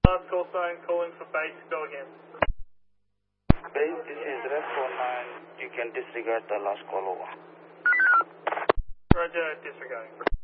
Last call sign, calling for base, go again. Base, this is Ref 49. You can disregard the last call over. Roger, disregarding.